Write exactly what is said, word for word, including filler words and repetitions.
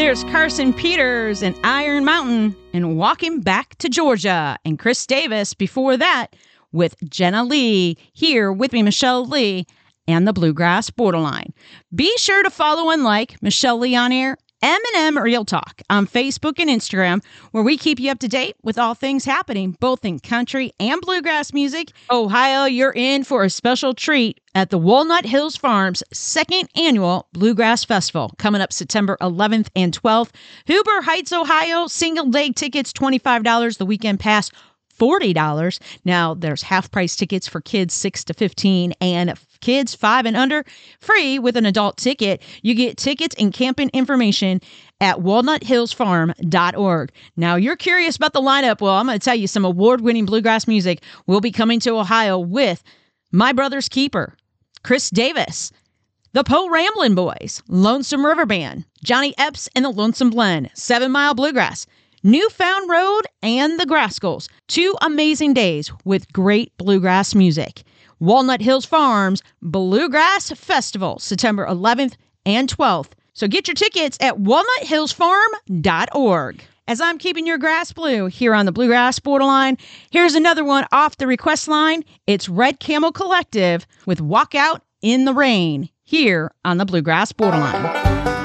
There's Carson Peters and Iron Mountain and Walking Back to Georgia. And Chris Davis before that with Jenna Lee. Here with me, Michelle Lee and the Bluegrass Borderline. Be sure to follow and like Michelle Lee on Air, M and M Real Talk on Facebook and Instagram, where we keep you up to date with all things happening, both in country and bluegrass music. Ohio, you're in for a special treat at the Walnut Hills Farms second annual Bluegrass Festival, coming up September eleventh and twelfth. Huber Heights, Ohio, single day tickets, twenty-five dollars. The weekend pass, forty dollars. Now, there's half-price tickets for kids six to fifteen and kids five and under, free with an adult ticket. You get tickets and camping information at walnut hills farm dot org. Now, you're curious about the lineup. Well, I'm going to tell you some award-winning bluegrass music will be coming to Ohio with My Brother's Keeper, Chris Davis, the Poe Ramblin' Boys, Lonesome River Band, Johnny Epps and the Lonesome Blend, Seven Mile Bluegrass, Newfound Road, and the Grascals. Two amazing days with great bluegrass music. Walnut Hills Farms Bluegrass Festival, September eleventh and twelfth. So get your tickets at walnut hills farm dot org. As I'm keeping your grass blue here on the Bluegrass Borderline, here's another one off the request line. It's Red Camel Collective with Walk Out in the Rain here on the Bluegrass Borderline.